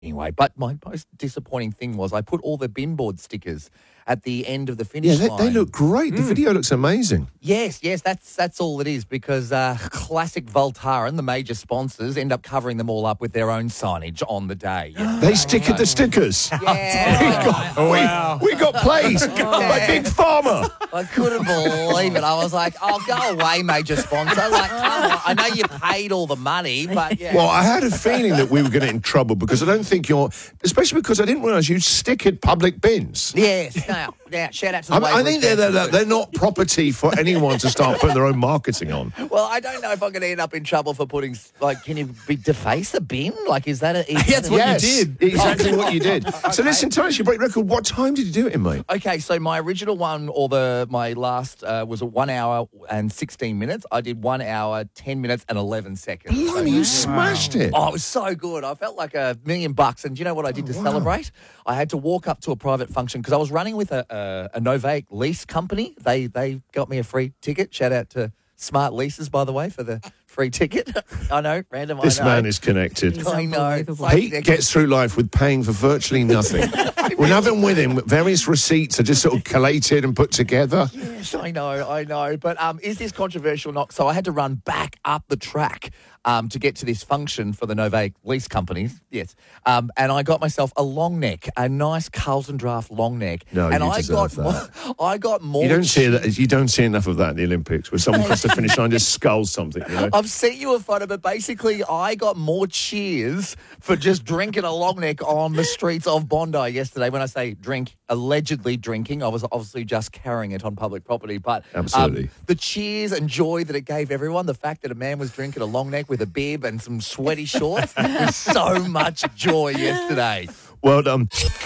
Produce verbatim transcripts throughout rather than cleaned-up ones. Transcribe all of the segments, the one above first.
Anyway, but my most disappointing thing was I put all the bin board stickers at the end of the finish Yeah, they, line. they look great. The Mm. video looks amazing. Yes, yes, that's that's all it is because uh, Classic Voltaren, the major sponsors, end up covering them all up with their own signage on the day. They stickered the stickers. Yeah. we, got, Wow. we, we got plays by Big Pharma. I couldn't believe it. I was like, oh, go away, major sponsor. Like, come on. I know you paid all the money, but yeah. Well, I had a feeling that we were going to get in trouble because I don't think you're, especially because I didn't realise you stickered public bins. Yes, no, yeah, shout out to the I, way I think they're, they're, they're not property for anyone to start putting their own marketing on. Well, I don't know if I'm going to end up in trouble for putting, like, can you be, deface a bin? Like, is that a... Is That's that a- what yes, you did. Exactly what you did. So listen, tell us your break record. What time did you do it in, mate? Okay, so my original one, or the my last, uh, was a one hour and sixteen minutes. I did one hour, ten minutes, and eleven seconds. Blimey, you smashed it. Oh, it was so good. I felt like a million bucks. And do you know what I did to celebrate? I had to walk up to a private function because I was running with a, a, a Novake lease company. They they got me a free ticket. Shout out to Smart Leases, by the way, for the free ticket. I know, random. This I know. man is connected. I know. unbelievable. Like, Pete gets through life with paying for virtually nothing. We're nothing with him. Various receipts are just sort of collated and put together. Yes, I know, I know. But um, is this controversial or not? So I had to run back up the track um, to get to this function for the Novake lease companies. Yes. Um, and I got myself a long neck, a nice Carlton Draft long neck. No, and you I deserve got that. More, I got more. You don't see cheese- that. You don't see enough of that in the Olympics, where someone across the finish line just skulls something. You know? I've sent you a photo, but basically I got more cheers for just drinking a long neck on the streets of Bondi yesterday. When I say drink, allegedly drinking, I was obviously just carrying it on public property. But um, Absolutely. the cheers and joy that it gave everyone, the fact that a man was drinking a long neck with a bib and some sweaty shorts, was so much joy yesterday. Well done.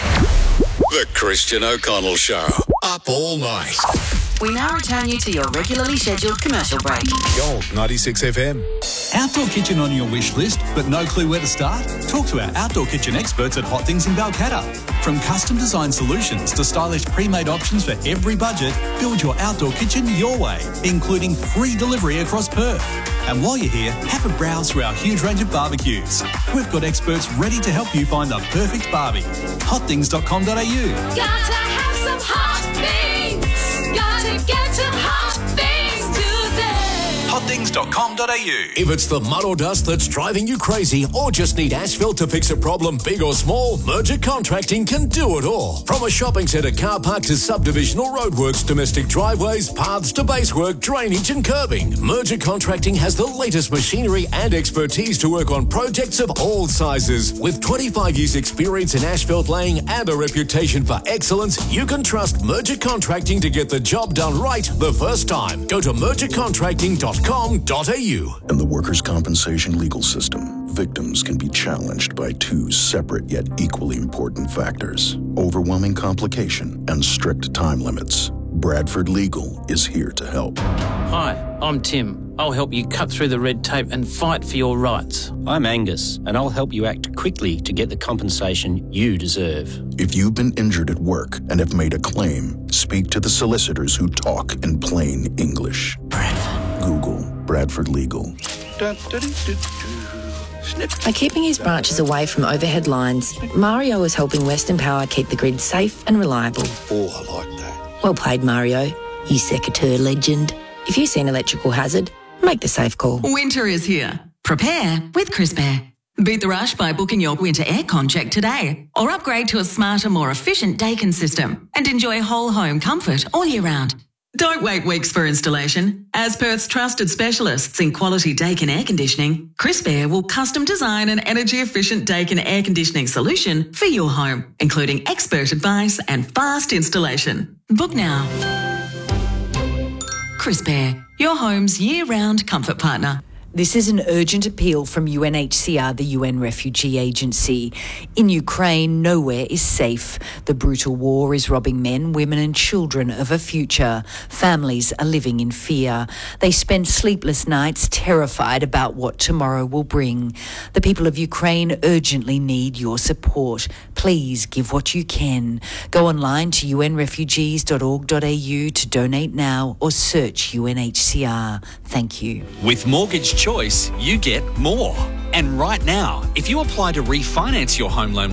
The Christian O'Connell Show. Up all night. We now return you to your regularly scheduled commercial break. Gold ninety-six F M. Outdoor kitchen on your wish list, but no clue where to start? Talk to our outdoor kitchen experts at Hot Things in Balcatta. From custom design solutions to stylish pre-made options for every budget, build your outdoor kitchen your way, including free delivery across Perth. And while you're here, have a browse through our huge range of barbecues. We've got experts ready to help you find the perfect barbie. hot things dot com dot a u. Gotta have some hot things. Gotta get to hot things today. hot things dot com dot a u. If it's the mud or dust that's driving you crazy or just need asphalt to fix a problem big or small, Merger Contracting can do it all. From a shopping centre, car park to subdivisional roadworks, domestic driveways, paths to basework, drainage and curbing, Merger Contracting has the latest machinery and expertise to work on projects of all sizes. With twenty-five years experience in asphalt laying and a reputation for excellence, you can trust Merger Contracting to get the job done right the first time. Go to merger contracting dot com dot a u. In the workers' compensation legal system, victims can be challenged by two separate yet equally important factors: overwhelming complication and strict time limits. Bradford Legal is here to help. Hi, I'm Tim. I'll help you cut through the red tape and fight for your rights. I'm Angus, and I'll help you act quickly to get the compensation you deserve. If you've been injured at work and have made a claim, speak to the solicitors who talk in plain English. Bradford. Google Bradford Legal. By keeping his branches away from overhead lines, Mario is helping Western Power keep the grid safe and reliable. Oh, I like that. Well played, Mario, you secateur legend. If you see an electrical hazard, make the safe call. Winter is here. Prepare with Crisp Air. Beat the rush by booking your winter aircon check today, or upgrade to a smarter, more efficient Daikin system and enjoy whole home comfort all year round. Don't wait weeks for installation. As Perth's trusted specialists in quality Daikin air conditioning, Crisp Air will custom design an energy-efficient Daikin air conditioning solution for your home, including expert advice and fast installation. Book now. Crisp Air, your home's year-round comfort partner. This is an urgent appeal from U N H C R, the U N Refugee Agency. In Ukraine, nowhere is safe. The brutal war is robbing men, women and children of a future. Families are living in fear. They spend sleepless nights terrified about what tomorrow will bring. The people of Ukraine urgently need your support. Please Please give what you can. Go online to u n refugees dot org dot a u to donate now or search U N H C R. Thank you. With Mortgage Choice, you get more. And right now, if you apply to refinance your home loan